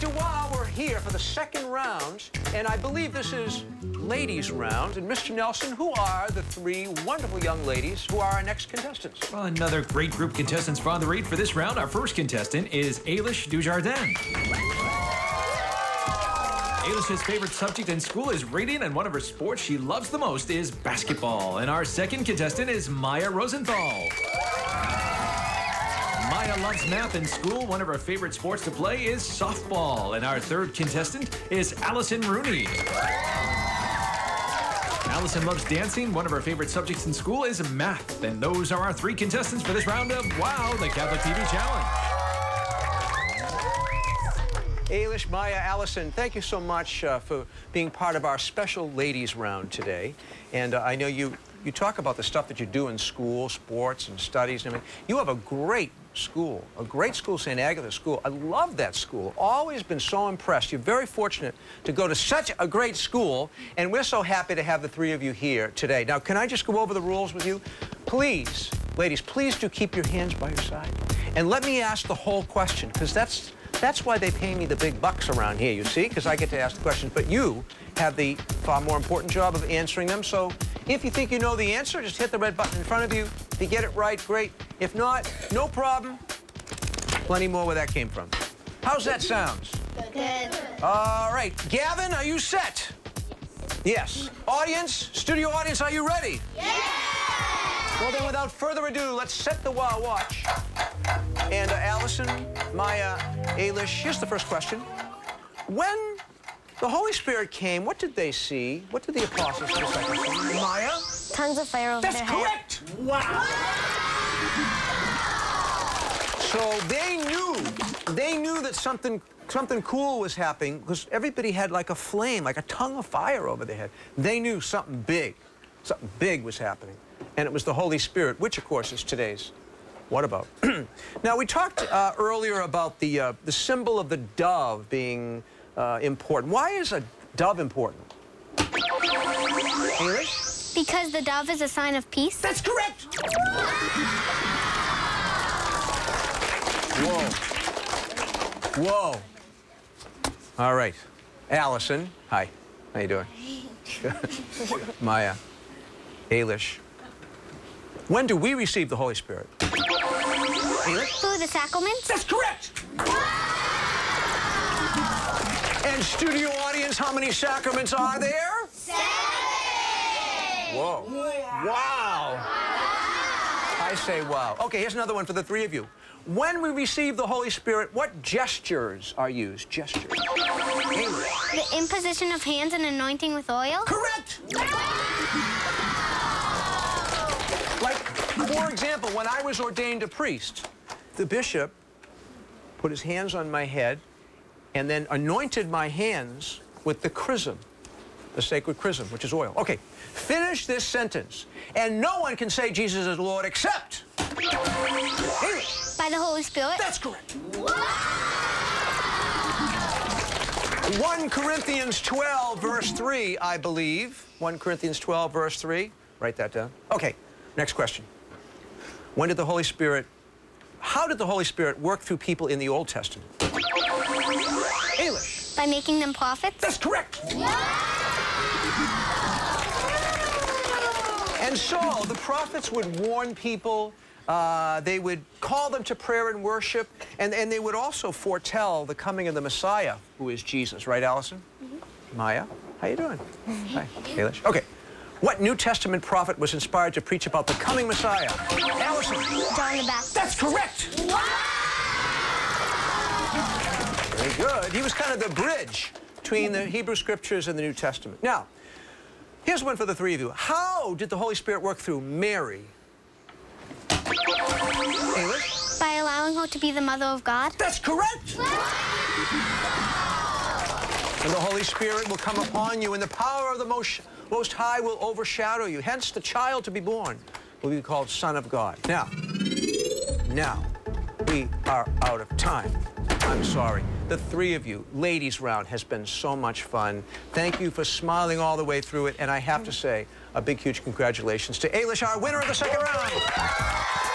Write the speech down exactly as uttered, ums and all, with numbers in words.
Doctor Wow, we're here for the second round, and I believe this is ladies' round. And Mister Nelson, who are the three wonderful young ladies who are our next contestants? Well, another great group of contestants on the read for this round. Our first contestant is Ailish Dujardin. Ailish's favorite subject in school is reading, and one of her sports she loves the most is basketball. And our second contestant is Maya Rosenthal. Maya loves math in school. One of her favorite sports to play is softball. And our third contestant is Allison Rooney. Allison loves dancing. One of her favorite subjects in school is math. And those are our three contestants for this round of Wow, the Catholic T V Challenge. Ailish, Maya, Allison, thank you so much uh, for being part of our special ladies round today. And uh, I know you, you talk about the stuff that you do in school, sports and studies and everything. You have a great school, a great school, Saint Agatha School. I love that school. Always been so impressed. You're very fortunate to go to such a great school, and we're so happy to have the three of you here today. Now, can I just go over the rules with you? Please, ladies, please do keep your hands by your side. And let me ask the whole question, because that's That's why they pay me the big bucks around here, you see, because I get to ask the questions. But you have the far more important job of answering them. So if you think you know the answer, just hit the red button in front of you. If you get it right, great. If not, no problem. Plenty more where that came from. How's that sound? Good. All right. Gavin, are you set? Yes. Audience, studio audience, are you ready? Yeah! Well, then, without further ado, let's set the Wow Watch. And uh, Allison, Maya, Ailish, here's the first question. When the Holy Spirit came, what did they see? What did the apostles see? Maya? Tongues of fire over That's their correct! head. Wow! So they knew, they knew that something, something cool was happening because everybody had like a flame, like a tongue of fire over their head. They knew something big, something big was happening. And it was the Holy Spirit, which, of course, is today's What about? Now, we talked uh, earlier about the, uh, the symbol of the dove being uh, important. Why is a dove important? Ailish? Because the dove is a sign of peace. That's correct! Whoa. Whoa. All right. Allison. Hi. How you doing? Maya. Ailish. When do we receive the Holy Spirit? Through the sacraments? That's correct! And studio audience, how many sacraments are there? Seven! Whoa. Wow. I say wow. Okay, here's another one for the three of you. When we receive the Holy Spirit, what gestures are used? Gestures. The imposition of hands and anointing with oil? Correct! Like, for example, when I was ordained a priest, the bishop put his hands on my head and then anointed my hands with the chrism, the sacred chrism, which is oil. Okay, finish this sentence. And no one can say Jesus is Lord except... By the Holy Spirit? That's correct. First Corinthians twelve, verse three, I believe. First Corinthians twelve, verse three. Write that down. Okay, next question. When did the Holy Spirit, how did the Holy Spirit work through people in the Old Testament? Ailish. By making them prophets? That's correct. And so the prophets would warn people, uh, they would call them to prayer and worship, and, and they would also foretell the coming of the Messiah, who is Jesus. Right, Allison? Mm-hmm. Maya, how you doing? Hi, Ailish. Okay. What New Testament prophet was inspired to preach about the coming Messiah? Allison. John the Baptist. That's correct. Very good. He was kind of the bridge between the Hebrew Scriptures and the New Testament. Now, here's one for the three of you. How did the Holy Spirit work through Mary? Ailish? By allowing her to be the mother of God? That's correct. And the Holy Spirit will come upon you, and the power of the Most, Most High will overshadow you. Hence, the child to be born will be called Son of God. Now, now, we are out of time. I'm sorry. The three of you, ladies round, has been so much fun. Thank you for smiling all the way through it. And I have to say, a big, huge congratulations to Ailish, our winner of the second round.